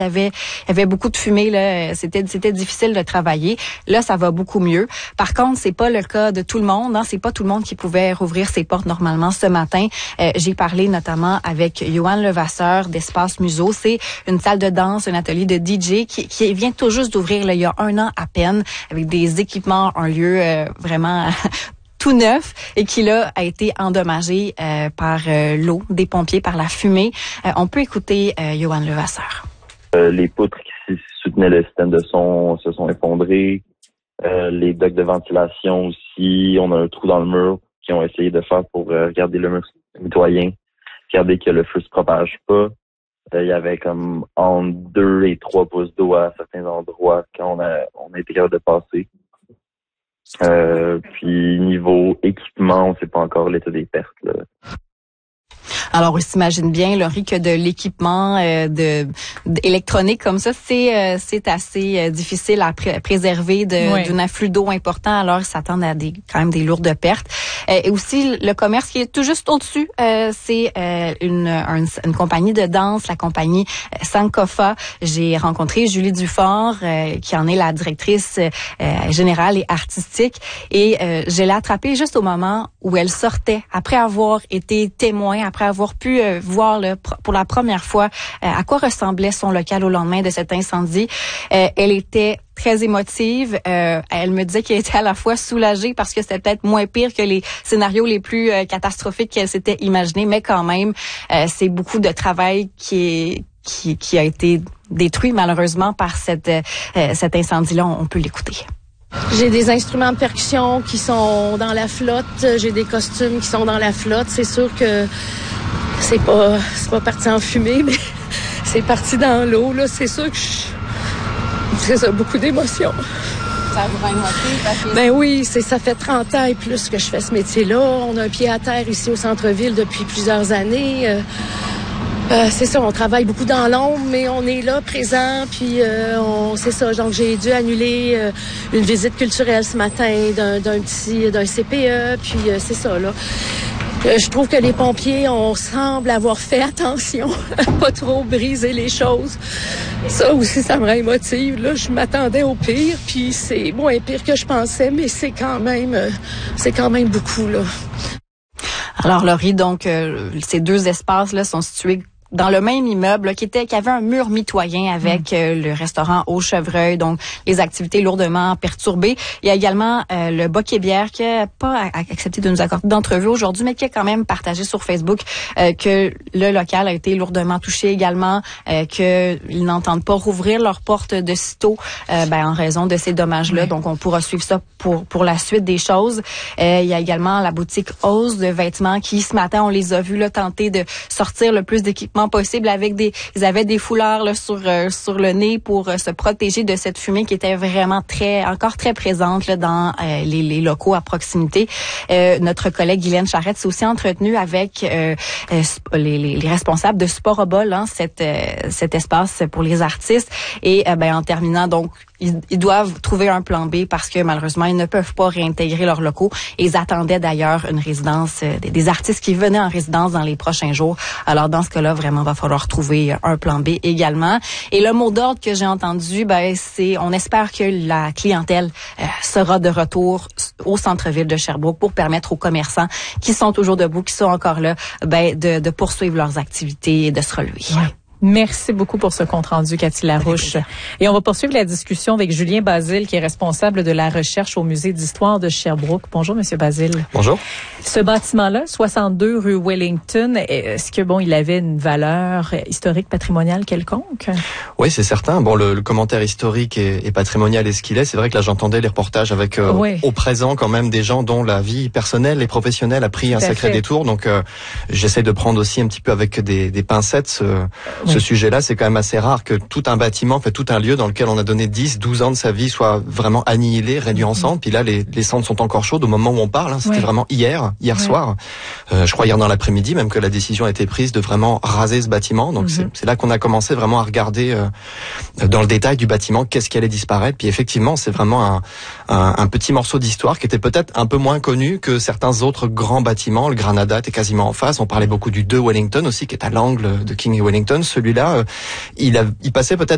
Il y avait beaucoup de fumée, là. C'était difficile de travailler. Là, ça va beaucoup mieux. Par contre, c'est pas le cas de tout le monde, hein. C'est pas tout le monde qui pouvait rouvrir ses portes normalement ce matin. J'ai parlé notamment avec Johan Levasseur d'Espace Museau. C'est une salle de danse, un atelier de DJ qui vient tout juste d'ouvrir, là, il y a 1 an à peine, avec des équipements, un lieu vraiment tout neuf et qui là a été endommagé par l'eau des pompiers, par la fumée. On peut écouter Johan Levasseur. Les poutres qui soutenaient le système de son se sont effondrées. Les docks de ventilation aussi. On a un trou dans le mur qu'ils ont essayé de faire pour garder le mur mitoyen, garder que le feu se propage pas. Il y avait comme entre 2 et 3 pouces d'eau à certains endroits quand on a été capable de passer. Puis niveau équipement, on sait pas encore l'état des pertes, là. Alors, on s'imagine bien, Laurie, que de l'équipement électronique comme ça, c'est assez difficile à préserver d'un afflux d'eau important. Alors, ils s'attendent à quand même des lourdes pertes. Et aussi, le commerce qui est tout juste au-dessus, c'est une compagnie de danse, la compagnie Sankofa. J'ai rencontré Julie Dufort, qui en est la directrice générale et artistique. Et je l'ai attrapée juste au moment où elle sortait, après avoir été témoin, après avoir pu voir pour la première fois à quoi ressemblait son local au lendemain de cet incendie. Elle était très émotive. Elle me disait qu'elle était à la fois soulagée parce que c'était peut-être moins pire que les scénarios les plus catastrophiques qu'elle s'était imaginé, mais quand même, c'est beaucoup de travail qui a été détruit malheureusement par cet incendie-là. On peut l'écouter. J'ai des instruments de percussion qui sont dans la flotte. J'ai des costumes qui sont dans la flotte. C'est sûr que c'est pas parti en fumée, mais c'est parti dans l'eau, là. C'est sûr que c'est ça, beaucoup d'émotions. Ça vous rend émotif? Ben oui, ça fait 30 ans et plus que je fais ce métier-là. On a un pied à terre ici au centre-ville depuis plusieurs années. C'est ça, on travaille beaucoup dans l'ombre, mais on est là, présent, puis c'est ça. Donc, j'ai dû annuler une visite culturelle ce matin d'un CPE, puis c'est ça, là. Je trouve que les pompiers, on semble avoir fait attention à pas trop briser les choses. Ça aussi, ça me rend émotive. Là, je m'attendais au pire, puis c'est moins pire que je pensais, mais c'est quand même beaucoup, là. Alors, Laurie, donc, ces 2 espaces-là sont situés dans le même immeuble là, qui avait un mur mitoyen avec le restaurant au Chevreuil, donc les activités lourdement perturbées. Il y a également le Boc et Bière qui n'a pas accepté de nous accorder d'entrevue aujourd'hui, mais qui a quand même partagé sur Facebook que le local a été lourdement touché également, qu'ils n'entendent pas rouvrir leurs portes de sitôt en raison de ces dommages-là. Donc, on pourra suivre ça pour la suite des choses. Il y a également la boutique Ose de vêtements qui, ce matin, on les a vus là, tenter de sortir le plus d'équipements possible avec ils avaient des foulards là, sur le nez pour se protéger de cette fumée qui était vraiment encore très présente là, dans les locaux à proximité. Notre collègue Guylaine Charette s'est aussi entretenue avec les responsables de Sporobol, hein, cet espace pour les artistes. Et en terminant, donc, ils doivent trouver un plan B parce que malheureusement, ils ne peuvent pas réintégrer leurs locaux. Et ils attendaient d'ailleurs une résidence, des artistes qui venaient en résidence dans les prochains jours. Alors dans ce cas-là, vraiment, va falloir trouver un plan B également. Et le mot d'ordre que j'ai entendu, c'est on espère que la clientèle sera de retour au centre-ville de Sherbrooke pour permettre aux commerçants qui sont toujours debout, qui sont encore là, de poursuivre leurs activités et de se relever. Ouais. Merci beaucoup pour ce compte-rendu, Cathy Larouche. Et on va poursuivre la discussion avec Julien Basile, qui est responsable de la recherche au Musée d'histoire de Sherbrooke. Bonjour, Monsieur Basile. Bonjour. Ce bâtiment-là, 62 rue Wellington, est-ce que, il avait une valeur historique patrimoniale quelconque? Oui, c'est certain. Bon, le commentaire historique et patrimonial est ce qu'il est. C'est vrai que là, j'entendais les reportages avec au présent quand même des gens dont la vie personnelle et professionnelle a pris un sacré détour. Donc, j'essaie de prendre aussi un petit peu avec des pincettes ce sujet-là. C'est quand même assez rare que tout un bâtiment, tout un lieu dans lequel on a donné 10, 12 ans de sa vie soit vraiment annihilé, réduit en cendres. Puis là, les cendres sont encore chaudes au moment où on parle. Hein. C'était vraiment hier soir. Je crois hier dans l'après-midi même que la décision a été prise de vraiment raser ce bâtiment. Donc c'est là qu'on a commencé vraiment à regarder dans le détail du bâtiment qu'est-ce qui allait disparaître. Puis effectivement, c'est vraiment un petit morceau d'histoire qui était peut-être un peu moins connu que certains autres grands bâtiments. Le Granada était quasiment en face. On parlait beaucoup du 2 Wellington aussi, qui est à l'angle de King et Wellington. Celui-là, il passait peut-être